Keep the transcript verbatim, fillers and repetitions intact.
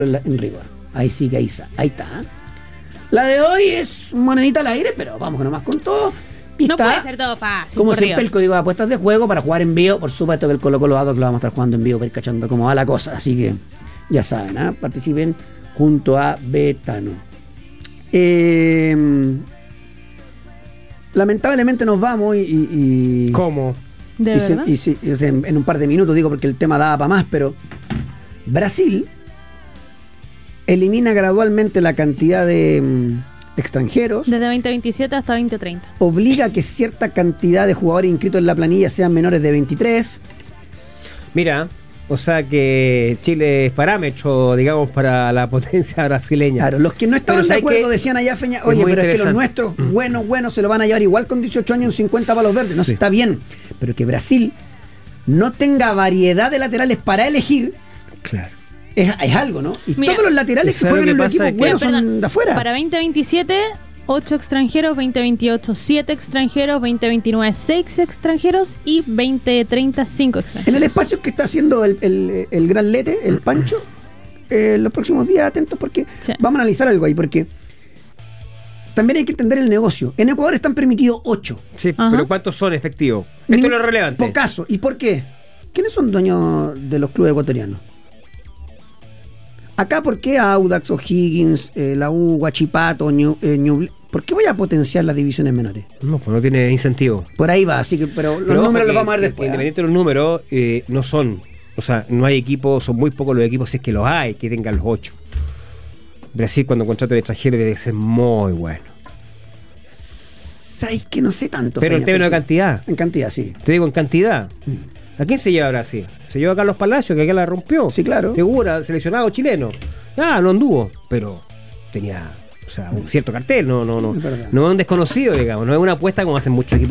en rigor. Ahí sí que ahí, ahí está. ¿eh? La de hoy es monedita al aire, pero vamos nomás con todo. Y no está, puede ser todo fácil. como siempre, Dios. el código de apuestas de juego para jugar en vivo. Por supuesto que el Colo Colo Ado que lo vamos a estar jugando en vivo para ir cachando cómo va la cosa. Así que ya saben, ¿eh? Participen junto a Betano. Eh, lamentablemente nos vamos y... y, y ¿Cómo? ¿De y se, verdad? y se, y se, en un par de minutos digo porque el tema daba para más, pero Brasil elimina gradualmente la cantidad de mm, extranjeros, Desde veinte veintisiete hasta veinte treinta. obliga a que cierta cantidad de jugadores inscritos en la planilla sean menores de veintitrés. Mira, o sea que Chile es parámetro, digamos, para la potencia brasileña. Claro, los que no estaban Pero de ¿sabes acuerdo qué? decían allá Feña, Es oye, muy pero es que los interesante. nuestros buenos, buenos se lo van a llevar igual con dieciocho años en cincuenta palos verdes. No, Sí. está bien, pero que Brasil no tenga variedad de laterales para elegir Claro. es, es algo, ¿no? Y Mira, todos los laterales que ¿sabes juegan lo en que los pasa? equipos Es que- buenos Mira, son perdón, de afuera. Para veinte veintisiete, ocho extranjeros, veinte veintiocho, siete extranjeros, veinte veintinueve, seis extranjeros y veinte treinta, cinco extranjeros. En el espacio que está haciendo el, el, el gran Lete, el Pancho, eh, los próximos días atentos porque Sí. vamos a analizar algo ahí, porque también hay que entender el negocio. En Ecuador están permitidos ocho. Sí, Ajá. pero ¿cuántos son efectivos? Ningún- Esto es lo relevante. Pocaso. ¿Y por qué? ¿Quiénes son dueños de los clubes ecuatorianos? Acá, ¿por qué Audax, O'Higgins, eh, la U, Huachipato, Ñu- eh, Ñuble- ¿por qué voy a potenciar las divisiones menores? No, pues no tiene incentivo. Por ahí va, así que, pero los Pero ojo números que- los vamos a ver que después. ¿eh? Independiente de los números, eh, no son. O sea, no hay equipos, son muy pocos los equipos, si es que los hay, que tengan los ocho. Brasil, cuando contrata al extranjero, debe ser muy bueno. ¿Sabes que no sé tanto? Pero en Feña, términos de sí. cantidad. En cantidad, sí. Te digo, en cantidad. ¿A quién se lleva Brasil? Se lleva a Carlos Palacios, que acá la rompió. Sí, claro. Figura, seleccionado chileno. Ah, no anduvo, pero tenía, o sea, un cierto cartel, no, no, no. Es verdad. No es un desconocido, digamos, no es una apuesta como hacen muchos equipos